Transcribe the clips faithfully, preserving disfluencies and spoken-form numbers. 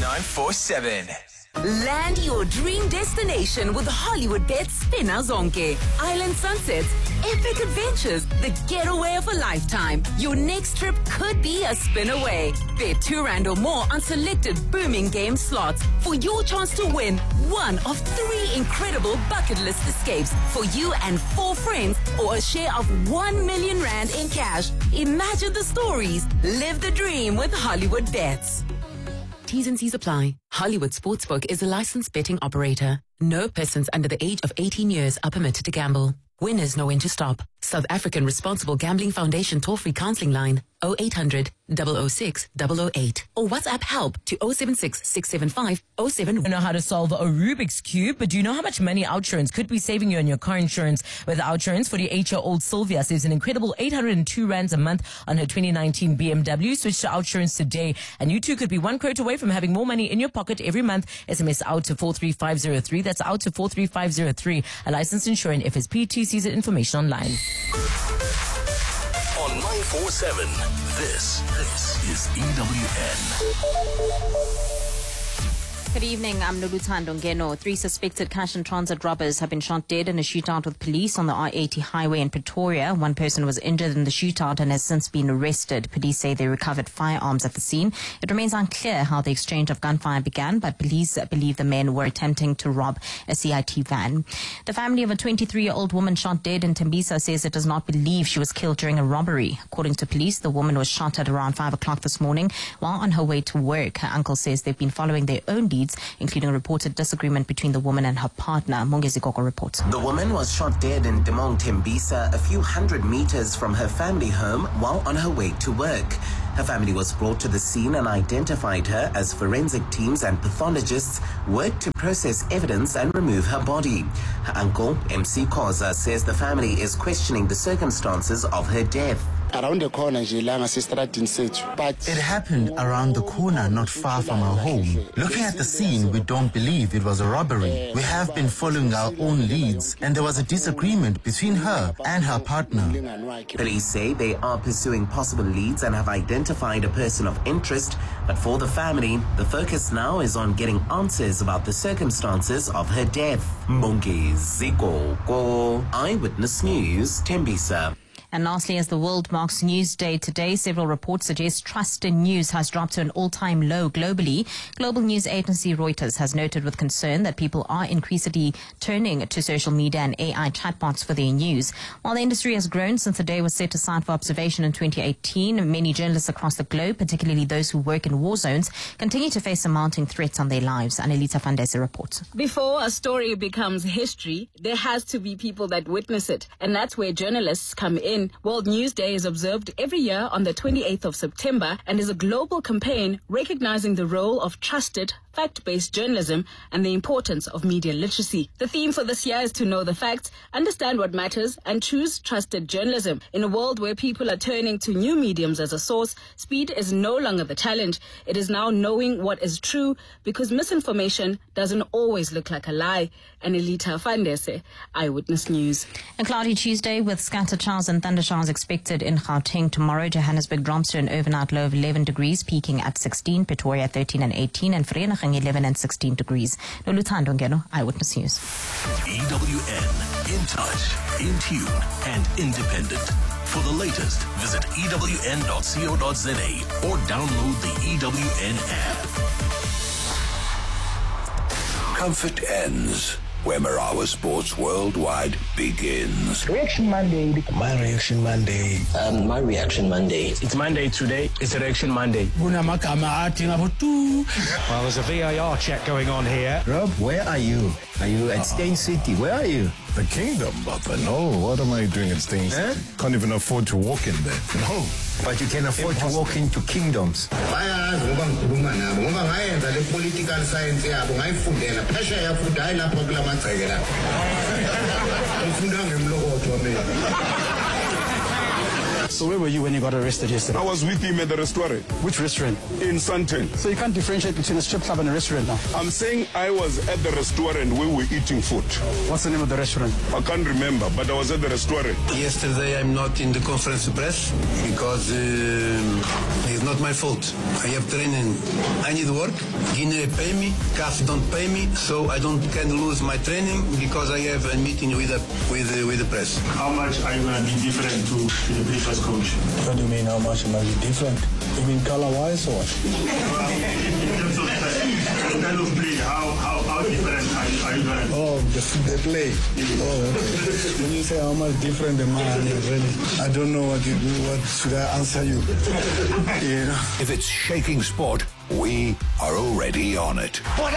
nine four seven. Land your dream destination with Hollywood Bet Spinner Zonke. Island sunsets, epic adventures, the getaway of a lifetime. Your next trip could be a spin away. Bet two rand or more on selected booming game slots for your chance to win one of three incredible bucket list escapes for you and four friends, or a share of one million rand in cash. Imagine the stories. Live the dream with Hollywood Bets. T's and C's apply. Hollywood Sportsbook is a licensed betting operator. No persons under the age of eighteen years are permitted to gamble. Winners know when to stop. South African Responsible Gambling Foundation toll-free counseling line oh eight hundred, double oh six, double oh eight or WhatsApp help to oh seven six, six seven five, oh seven. You know how to solve a Rubik's Cube, but do you know how much money OUTsurance could be saving you on your car insurance? With OUTsurance, forty-eight-year-old Sylvia saves an incredible eight hundred two rands a month on her twenty nineteen B M W. Switch to OUTsurance today, and you too could be one quote away from having more money in your pocket every month. S M S out to four three five zero three. That's out to four three five zero three. A licensed insurer in F S P. T C's information online. On nine four seven, this, this is E W N. Good evening, I'm Noluthando Ngeno. Three suspected cash and transit robbers have been shot dead in a shootout with police on the R eighty highway in Pretoria. One person was injured in the shootout and has since been arrested. Police say they recovered firearms at the scene. It remains unclear how the exchange of gunfire began, but police believe the men were attempting to rob a C I T van. The family of a twenty-three-year-old woman shot dead in Tembisa says it does not believe she was killed during a robbery. According to police, the woman was shot at around five o'clock this morning while on her way to work. Her uncle says they've been following their own leads, including a reported disagreement between the woman and her partner. Mongezi Gogo reports. The woman was shot dead in Demong Tembisa, a few hundred meters from her family home, while on her way to work. Her family was brought to the scene and identified her as forensic teams and pathologists worked to process evidence and remove her body. Her uncle, M C Koza, says the family is questioning the circumstances of her death. Around the corner, but it happened around the corner, not far from our home. Looking at the scene, we don't believe it was a robbery. We have been following our own leads, and there was a disagreement between her and her partner. Police say they are pursuing possible leads and have identified a person of interest, but for the family, the focus now is on getting answers about the circumstances of her death. Mongezi Gogo, Eyewitness News, Tembisa. And lastly, as the world marks News Day today, several reports suggest trust in news has dropped to an all-time low globally. Global news agency Reuters has noted with concern that people are increasingly turning to social media and A I chatbots for their news. While the industry has grown since the day was set aside for observation in twenty eighteen, many journalists across the globe, particularly those who work in war zones, continue to face some mounting threats on their lives. Annelita Fandese reports. Before a story becomes history, there has to be people that witness it, and that's where journalists come in. World News Day is observed every year on the twenty-eighth of September and is a global campaign recognizing the role of trusted, fact-based journalism and the importance of media literacy. The theme for this year is to know the facts, understand what matters, and choose trusted journalism. In a world where people are turning to new mediums as a source, speed is no longer the challenge. It is now knowing what is true, because misinformation doesn't always look like a lie. Annelita Fandese, Eyewitness News. A cloudy Tuesday with scattered showers and thunder showers expected in Gauteng tomorrow. Johannesburg drops to an overnight low of eleven degrees, peaking at sixteen. Pretoria thirteen and eighteen, and Vereeniging eleven and sixteen degrees. Noluthando Ngeno, Eyewitness News. E W N, in touch, in tune, and independent. For the latest, visit E W N dot co dot za or download the E W N app. Comfort ends where Marawa Sports Worldwide begins. Reaction Monday. My Reaction Monday. Um, my Reaction Monday. It's Monday today. It's Reaction Monday. Well, there's a V A R check going on here. Rob, where are you? Are you at Stain City? Where are you? The Kingdom, Papa. No, what am I doing at Stain City? Eh? Can't even afford to walk in there. No. But you can afford Impossible. to walk into kingdoms. Political science So where were you when you got arrested yesterday? I was with him at the restaurant. Which restaurant? In Sandton. So you can't differentiate between a strip club and a restaurant now? I'm saying I was at the restaurant where we were eating food. What's the name of the restaurant? I can't remember, but I was at the restaurant. Yesterday I'm not in the conference press because um, it's not my fault. I have training. I need work. Guinea pay me. C A F don't pay me, so I don't can lose my training because I have a meeting with the with the, with the press. How much are you going to be different to, to the previous coach? What do you mean, how much am I different? You mean color-wise or what? Well, in terms of style of play, how, how, how different are you, are you going to be? Oh, the, the play. Oh, okay. When you say how much different am I, really, I don't know what you do. What should I answer you? You know? If it's shaking sport, we are already on it. But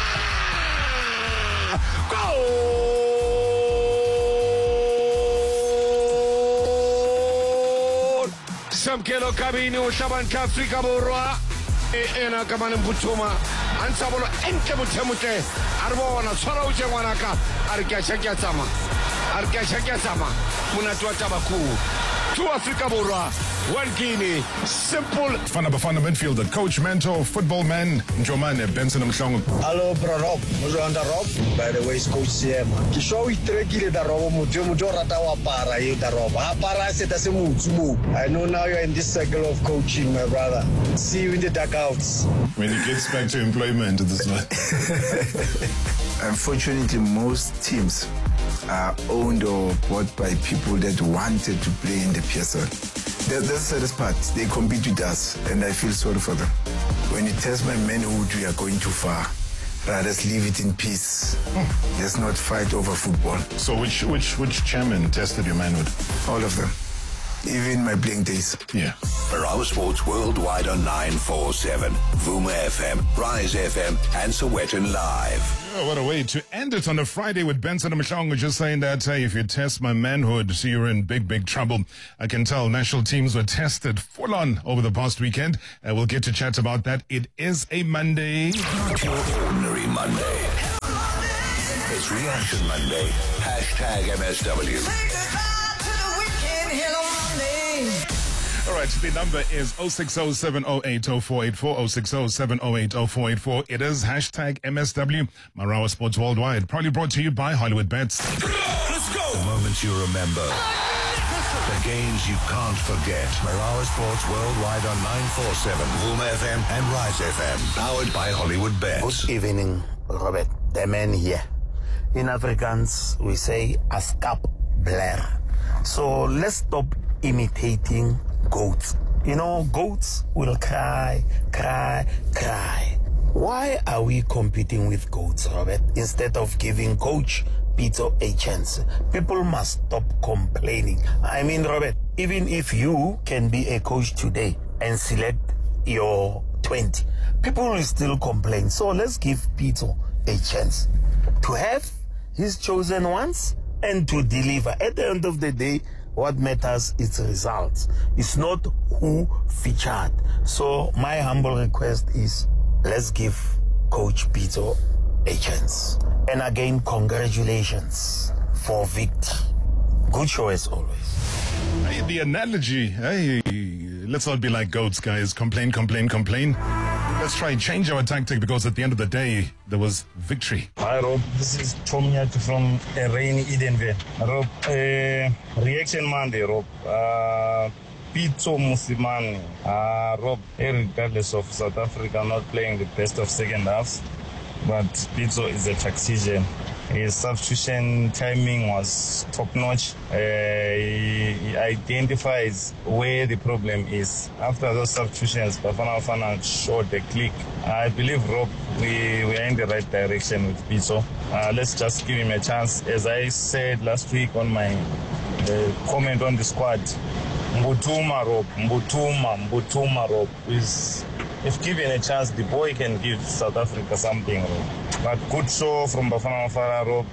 Samkelo kabini ushaban ka Afrika borwa e ena ka bana mbuthuma antsa bolo entle mothemotle a re bona tshwara o tse ngwana ka a re ke a tshaka tsama a re ke a tshaka tsama monate wa tabaku to Afrika borwa one Guinea simple. Fana Bafana midfielder, coach, mentor, football man, Njomane Benson Mhlongo. Hello, bro Rob. Mozwanda Rob. By the way, it's Coach Siema. Ke show it trekile da Rob motho motho rata wa para ye da Rob. Ha para se ta se motho mo. I know now you're in this circle of coaching, my brother. See you in the dugouts. When he gets back to employment, this one. Unfortunately, most teams are owned or bought by people that wanted to play in the P S L. That's the saddest part. They compete with us, and I feel sorry for them. When you test my manhood, we are going too far. Rather, let's leave it in peace. Hmm. Let's not fight over football. So which which which chairman tested your manhood? All of them. Even my playing days. Yeah. Marawa Sports Worldwide on nine forty-seven, Vuma F M, Rise F M, and Sowetan Live. Oh, what a way to end it on a Friday with Benson Mhlongo just saying that hey, if you test my manhood, so you're in big, big trouble. I can tell national teams were tested full on over the past weekend. Uh, we'll get to chat about that. It is a Monday. Not your ordinary Monday. It's Reaction Monday. Hashtag M S W. All right, the number is oh six oh seven oh eight oh four eight four, oh six oh seven oh eight oh four eight four. It is hashtag M S W, Marawa Sports Worldwide. Proudly brought to you by Hollywood Bets. Let's go! The moments you remember. The games you can't forget. Marawa Sports Worldwide on nine forty-seven, Vuma F M and Rise F M. Powered by Hollywood Bets. Good evening, Robert. The man here. In Afrikaans, we say askap blair. So let's stop imitating goats. You know, goats will cry, cry, cry. Why are we competing with goats, Robert, instead of giving Coach Peter a chance? People must stop complaining. I mean, Robert, even if you can be a coach today and select your twenty, people will still complain. So let's give Peter a chance to have his chosen ones and to deliver. At the end of the day, what matters is results. It's not who featured. So my humble request is let's give Coach Peter a chance. And again, congratulations for victory. Good show as always. Hey, the analogy, hey, let's not be like goats, guys. Complain, complain, complain. Let's try and change our tactic because at the end of the day, there was victory. Hi, Rob. This is Tom Yat from a rainy Edenville. Rob, uh, Reaction Monday, Rob. Uh, Pito Musimani. Uh, Rob, regardless of South Africa not playing the best of second halves, but Pito is a tactician. His substitution timing was top-notch. Uh, he, he identifies where the problem is. After those substitutions, Bafana Bafana showed the click. I believe, Rob, we, we are in the right direction with Pizzo. Uh, let's just give him a chance. As I said last week on my uh, comment on the squad, Mbutuma, Rob, Mbutuma, Mbutuma, Rob, is... If given a chance, the boy can give South Africa something, Rob. But good show from Bafana Bafana, Rob.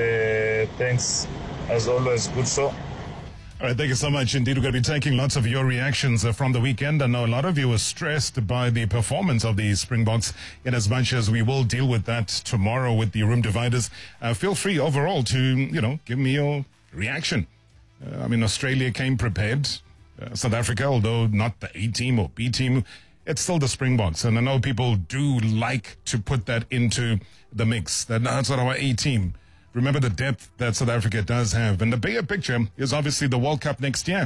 Uh, thanks, as always, good show. All right, thank you so much. Indeed, we're going to be taking lots of your reactions uh, from the weekend. I know a lot of you were stressed by the performance of the Springboks, in as much as we will deal with that tomorrow with the room dividers. Uh, feel free overall to, you know, give me your reaction. Uh, I mean, Australia came prepared. uh, South Africa, although not the A team or B team, it's still the Springboks. And I know people do like to put that into the mix, that that's not our A team. Remember the depth that South Africa does have. And the bigger picture is obviously the World Cup next year.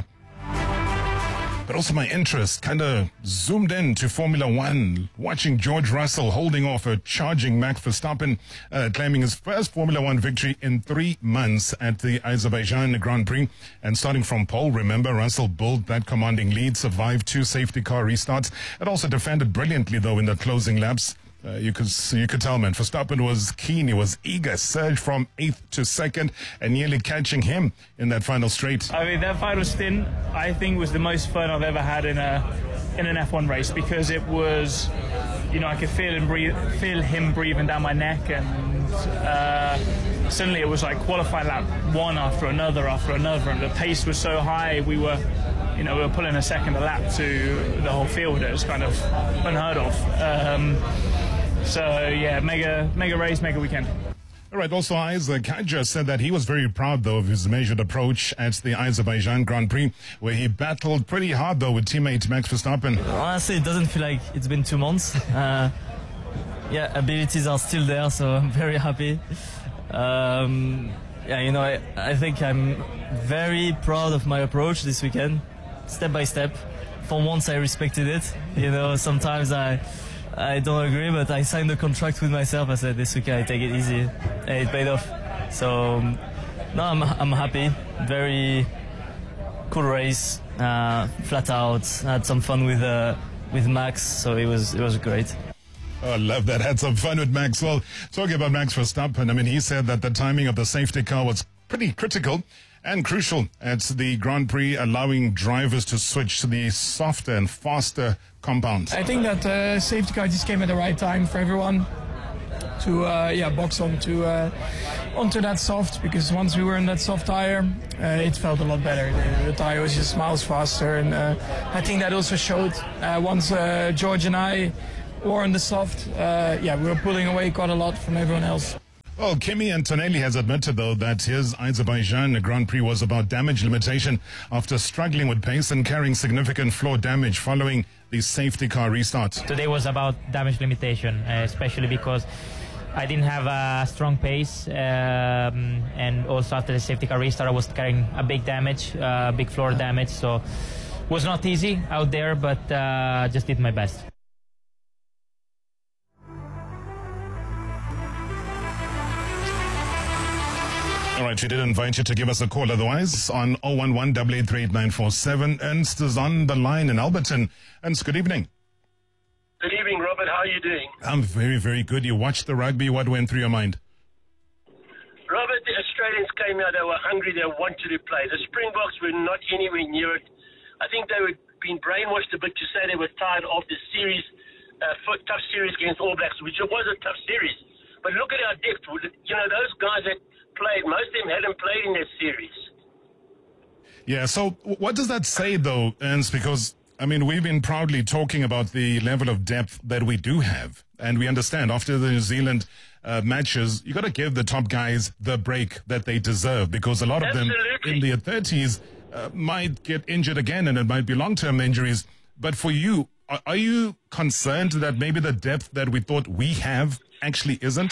But also my interest kind of zoomed in to Formula One, watching George Russell holding off a charging Max Verstappen, uh, claiming his first Formula One victory in three months at the Azerbaijan Grand Prix. And starting from pole, remember, Russell built that commanding lead, survived two safety car restarts, and also defended brilliantly, though, in the closing laps. Uh, you could you could tell, man, Verstappen was keen, he was eager, surged from eighth to second, and nearly catching him in that final straight. I mean, that final stint, I think, was the most fun I've ever had in a in an F one race, because it was, you know, I could feel him breathe, feel him breathing down my neck, and uh, suddenly it was like qualifying lap one after another after another, and the pace was so high. We were, you know, we were pulling a second a lap to the whole field. It was kind of unheard of. Um, So, yeah, mega mega race, mega weekend. All right, also Isaac Kajja said that he was very proud, though, of his measured approach at the Azerbaijan Grand Prix, where he battled pretty hard, though, with teammate Max Verstappen. Honestly, it doesn't feel like it's been two months. Uh, yeah, abilities are still there, so I'm very happy. Um, yeah, you know, I, I think I'm very proud of my approach this weekend, step by step. For once, I respected it. You know, sometimes I... I don't agree, but I signed a contract with myself. I said this weekend I take it easy, and it paid off. So, no, I'm I'm happy. Very cool race, uh, flat out. Had some fun with uh, with Max, so it was it was great. Oh, I love that. Had some fun with Max. Well, talking about Max Verstappen, I mean, he said that the timing of the safety car was pretty critical and crucial at the Grand Prix, allowing drivers to switch to the softer and faster compound. I think that uh, safety car just came at the right time for everyone to uh, yeah box onto uh, onto that soft, because once we were in that soft tire, uh, it felt a lot better. The, the tire was just miles faster, and uh, I think that also showed uh, once uh, George and I were on the soft. Uh, yeah, we were pulling away quite a lot from everyone else. Well, Kimi Antonelli has admitted, though, that his Azerbaijan Grand Prix was about damage limitation after struggling with pace and carrying significant floor damage following the safety car restart. Today was about damage limitation, uh, especially because I didn't have a strong pace, um, and also after the safety car restart I was carrying a big damage, uh, big floor damage, so it was not easy out there, but uh, just did my best. All right, we did invite you to give us a call otherwise on oh one one, eight eight three, eight nine four seven. Ernst is on the line in Alberton. Ernst, good evening. Good evening, Robert. How are you doing? I'm very, very good. You watched the rugby. What went through your mind? Robert, the Australians came out. They were hungry. They wanted to play. The Springboks were not anywhere near it. I think they were being brainwashed a bit to say they were tired of the series, uh, tough series against All Blacks, which it was a tough series. But look at our depth. You know, those guys that played, most of them hadn't played in that series. Yeah, so what does that say, though, Ernst? Because, I mean, we've been proudly talking about the level of depth that we do have. And we understand after the New Zealand uh, matches, you got to give the top guys the break that they deserve, because a lot of Absolutely. them in their thirties uh, might get injured again, and it might be long-term injuries. But for you, are, are you concerned that maybe the depth that we thought we have actually isn't?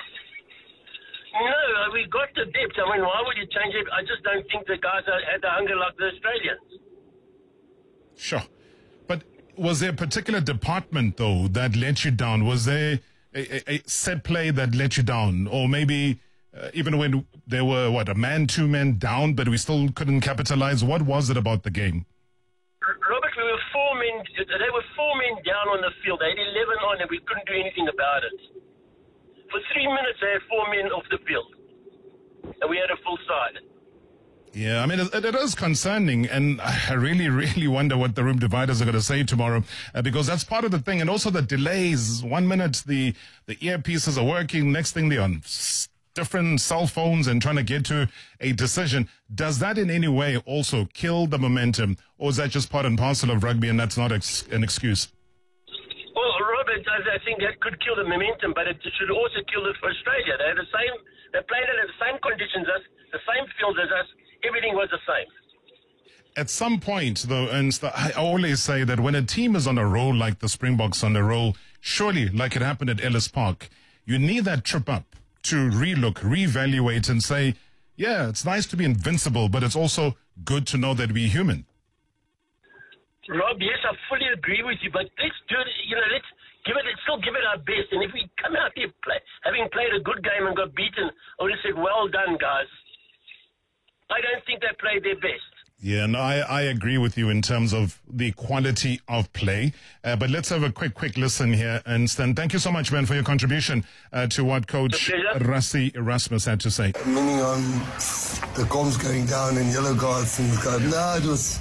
No, we got the depth. I mean, why would you change it? I just don't think the guys had the hunger like the Australians. Sure. But was there a particular department, though, that let you down? Was there a, a, a set play that let you down? Or maybe uh, even when there were, what, a man, two men down, but we still couldn't capitalize? What was it about the game? Robert, we were four men, they were four men down on the field. They had eleven on and we couldn't do anything about it. For three minutes, they had four men off the field, and we had a full side. Yeah, I mean, it, it is concerning, and I really, really wonder what the room dividers are going to say tomorrow, uh, because that's part of the thing, and also the delays. One minute, the, the earpieces are working, next thing they're on different cell phones and trying to get to a decision. Does that in any way also kill the momentum, or is that just part and parcel of rugby, and that's not ex- an excuse? Well, Robert, I think that could kill the momentum, but it should also kill it for Australia. They had the same, they played it at the same conditions as us, the same field as us. Everything was the same. at some point, though, and I always say that when a team is on a roll like the Springboks on a roll, surely, like it happened at Ellis Park, you need that trip up to relook, reevaluate, and say, yeah, it's nice to be invincible, but it's also good to know that we're human. Rob, yes, I fully agree with you, but let's do it, you know, let's give it, let's still give it our best. And if we come out here play, having played a good game and got beaten, I would have said, well done, guys. I don't think they played their best. Yeah, no, I, I agree with you in terms of the quality of play. Uh, but let's have a quick, quick listen here. And Stan, thank you so much, man, for your contribution uh, to what Coach Rassie Erasmus had to say. Meaning on the comms going down and yellow cards and card. No, it was,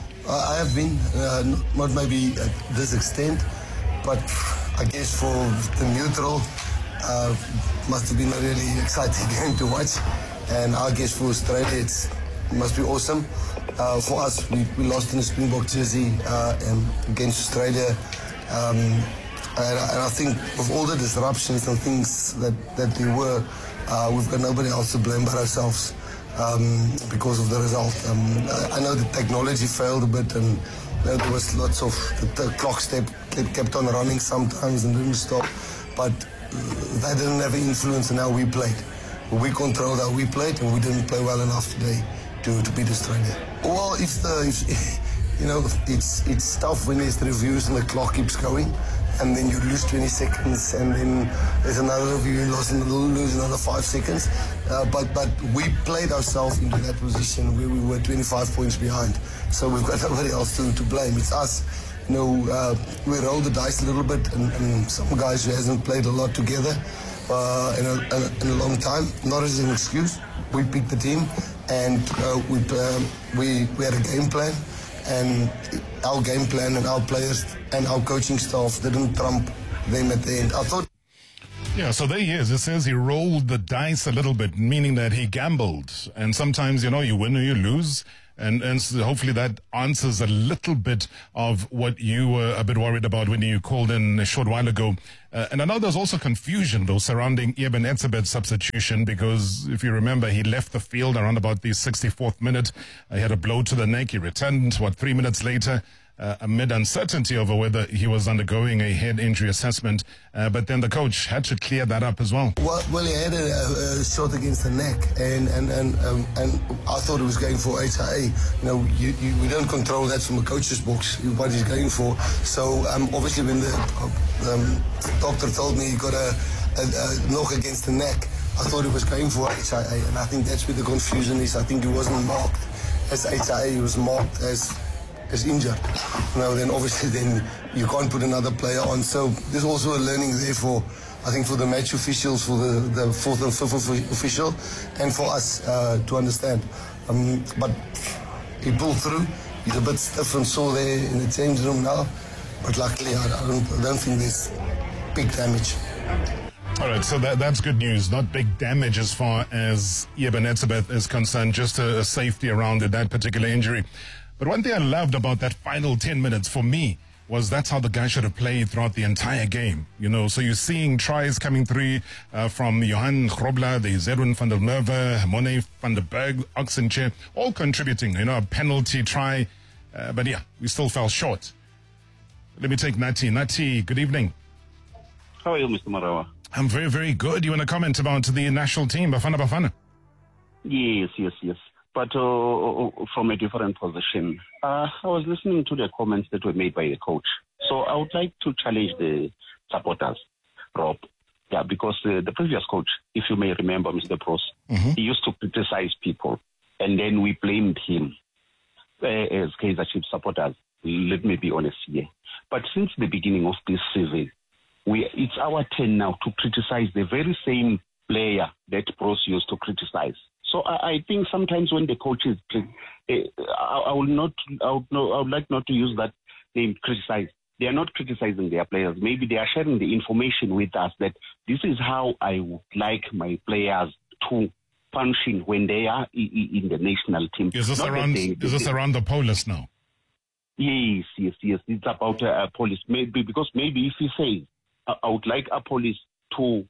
I have been, uh, not maybe at this extent, but I guess for the neutral, uh, must have been a really exciting game to watch. And I guess for Australia, it's, it must be awesome. Uh, for us, we, we lost in the Springbok jersey uh, and against Australia. Um, and, and I think with all the disruptions and things that, that there were, uh, we've got nobody else to blame but ourselves um, because of the result. Um, I, I know the technology failed a bit, and you know, there was lots of, the, the clock step kept on running sometimes and didn't stop, but that didn't have an influence on how we played. We controlled how we played, and we didn't play well enough today to, to beat Australia. Well, if the, if, you know, it's it's tough when there's the reviews and the clock keeps going, and then you lose twenty seconds, and then there's another review and lose, lose another five seconds. Uh, but but we played ourselves into that position where we were twenty-five points behind. So we've got nobody else to, to blame. It's us. You know, uh, we rolled the dice a little bit, and, and some guys who hasn't played a lot together uh, in, a, in a long time. Not as an excuse. We picked the team, and uh, we, uh, we we had a game plan, and our game plan and our players and our coaching staff didn't trump them at the end. I thought. Yeah, so there he is. It says he rolled the dice a little bit, meaning that he gambled. And sometimes, you know, you win or you lose. And, and so hopefully that answers a little bit of what you were a bit worried about when you called in a short while ago. Uh, and I know there's also confusion, though, surrounding Eben Etzebeth's substitution, because if you remember, he left the field around about the sixty-fourth minute. Uh, he had a blow to the neck. He returned, what, three minutes later, uh, amid uncertainty over whether he was undergoing a head injury assessment. Uh, but then the coach had to clear that up as well. Well, well he had a, a shot against the neck, and and and, um, and I thought he was going for H I A. You know, you, you, we don't control that from a coach's box, what he's going for. So um, obviously when the um, doctor told me he got a, a, a knock against the neck, I thought he was going for H I A, and I think that's where the confusion is. I think he wasn't marked as H I A, he was marked as is injured. You know, then obviously then you can't put another player on. So there's also a learning there for, I think, for the match officials, for the, the fourth and fifth official, and for us uh, to understand. Um, but he pulled through. He's a bit stiff and sore there in the change room now. But luckily, I don't, I don't think there's big damage. All right, so that, that's good news. Not big damage as far as Eben Etzebeth is concerned, just a, a safety around it, that particular injury. But one thing I loved about that final ten minutes for me was that's how the guy should have played throughout the entire game. You know, so you're seeing tries coming through uh, from Johan Grobler, the Edwin van der Merwe, Mone van der Berg, Oxenchair, all contributing, you know, a penalty try. Uh, but yeah, we still fell short. Let me take Nati. Nati, good evening. How are you, Mister Marawa? I'm very, very good. You want to comment about the national team, Bafana Bafana? Yes, yes, yes. But uh, from a different position. Uh, I was listening to the comments that were made by the coach. So I would like to challenge the supporters, Rob. Yeah, because uh, the previous coach, if you may remember, Mister Pros, mm-hmm. he used to criticize people, and then we blamed him uh, as Kaizer Chiefs supporters. Let me be honest here. But since the beginning of this season, we it's our turn now to criticize the very same player that Pros used to criticize. So I, I think sometimes when the coaches, uh, I, I will not, I would, no, I would like not to use that name, criticize. They are not criticizing their players. Maybe they are sharing the information with us that this is how I would like my players to function when they are in, in the national team. Is this, around, they, is this around the police now? Yes, yes, yes. It's about uh, police. Maybe because maybe if he says, I, I would like a police to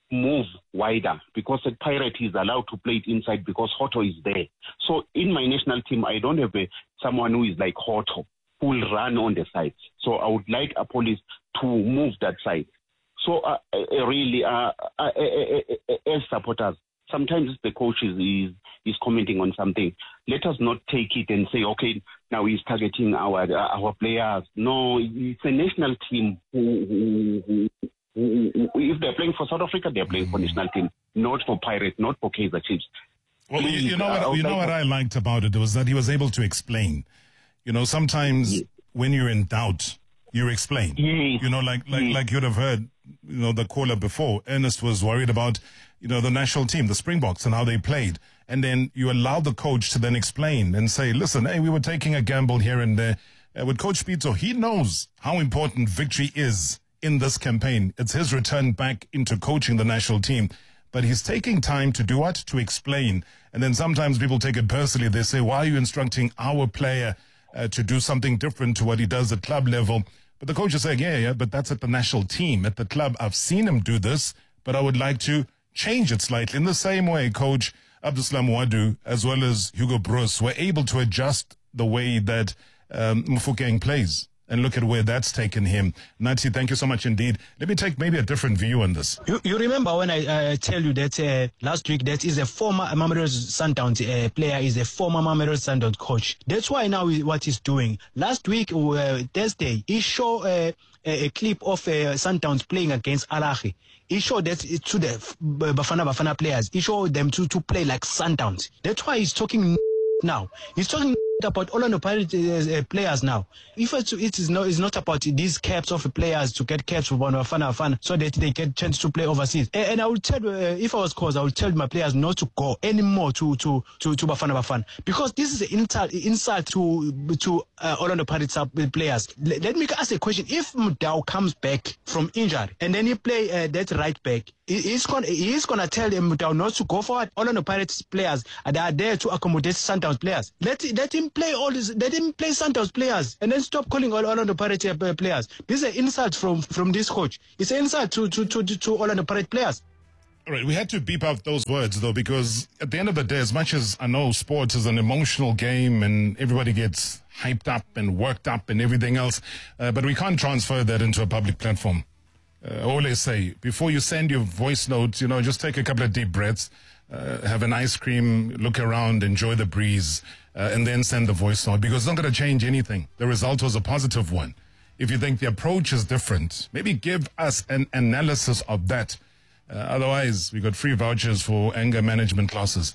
move wider, because at Pirate he's allowed to play it inside because Hotto is there. So in my national team, I don't have a, someone who is like Hotto, who will run on the sides. So I would like a police to move that side. So uh, uh, really, uh, uh, uh, uh, uh, as supporters, sometimes the coach is, is is commenting on something. Let us not take it and say, okay, now he's targeting our our players. No, it's a national team who, who, who, who, who if they're playing for South Africa, they're playing for national team, not for Pirates, not for Kaizer Chiefs. Well, you, you know what you know what I liked about it was that he was able to explain. You know, sometimes yes. when you're in doubt, you explain. Yes. You know, like like yes. like you'd have heard, you know, the caller before. Ernest was worried about, you know, the national team, the Springboks, and how they played. And then you allow the coach to then explain and say, listen, hey, we were taking a gamble here and there. Uh, with Coach Pitso, he knows how important victory is in this campaign. It's his return back into coaching the national team. But he's taking time to do what? To explain. And then sometimes people take it personally. They say, why are you instructing our player uh, to do something different to what he does at club level? But the coach is saying, yeah, yeah, but that's at the national team. At the club, I've seen him do this, but I would like to change it slightly. In the same way, Coach Abdulsalam Wadu, as well as Hugo Broos, were able to adjust the way that um, Mofokeng plays. And look at where that's taken him. Nathi, thank you so much indeed. Let me take maybe a different view on this. You, you remember when I uh, tell you that uh, last week that is a former Mamelodi Sundowns uh, player, is a former Mamelodi Sundowns coach. That's why now he, what he's doing. Last week, uh, Thursday, he showed uh, a, a clip of uh, Sundowns playing against Al Ahly. He showed that to the Bafana Bafana players. He showed them to, to play like Sundowns. That's why he's talking now. He's talking about Orlando Pirates uh, players now. If it's, it is not, it's not about these caps of players to get caps for Bafana Bafana so that they get chance to play overseas. And, and I would tell, uh, if I was cause, I would tell my players not to go anymore to to to, to Bafana Bafana, because this is an insult, insult to to uh, Orlando Pirates players. Let, let me ask a question: if Mudau comes back from injury and then he play uh, that right back, he's gonna he's gonna tell him Mudau not to go forward. Orlando Pirates players are there to accommodate Sundowns players. Let let him play all this. Let him play Sundowns players, and then stop calling all Orlando Pirates players. This is an insult from from this coach. It's an insult to to to, to Orlando Pirates players. All right, we had to beep out those words, though, because at the end of the day, as much as I know sports is an emotional game and everybody gets hyped up and worked up and everything else, uh, but we can't transfer that into a public platform. Uh, I always say, before you send your voice notes, you know, just take a couple of deep breaths, uh, have an ice cream, look around, enjoy the breeze, uh, and then send the voice note, because it's not going to change anything. The result was a positive one. If you think the approach is different, maybe give us an analysis of that. Uh, otherwise, we got free vouchers for anger management classes.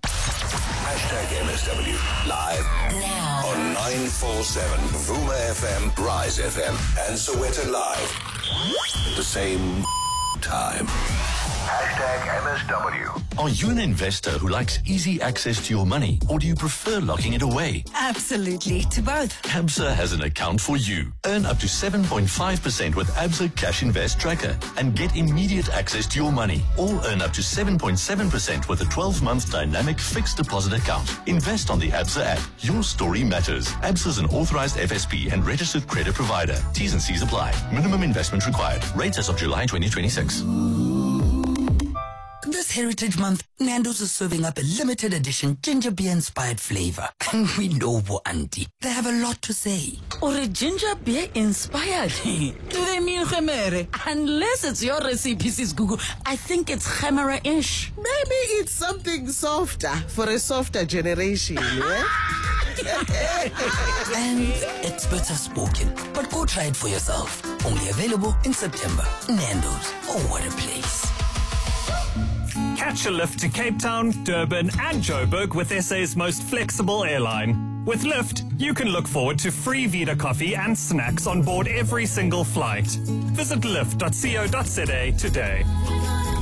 Hashtag M S W live now on nine forty-seven Vuma F M, Rise F M, and Soweto Live at the same time. Hashtag M S W. Are you an investor who likes easy access to your money, or do you prefer locking it away? Absolutely, to both. Absa has an account for you. Earn up to seven point five percent with Absa Cash Invest Tracker and get immediate access to your money. Or earn up to seven point seven percent with a twelve-month dynamic fixed deposit account. Invest on the Absa app. Your story matters. Absa is an authorized F S P and registered credit provider. T's and C's apply. Minimum investment required. Rates as of July twenty twenty-six. This Heritage Month, Nando's is serving up a limited edition ginger beer inspired flavor. And we know Bo Auntie, they have a lot to say. Or a ginger beer inspired? Do they mean gemere? Unless it's your recipe, Sis Gugu, I think it's gemere-ish. Maybe it's something softer for a softer generation, yeah? And it's better spoken, but go try it for yourself. Only available in September. Nando's, oh what a place. Catch a lift to Cape Town, Durban and Joburg with S A's most flexible airline. With Lyft, you can look forward to free Vita coffee and snacks on board every single flight. Visit lyft dot co dot za today.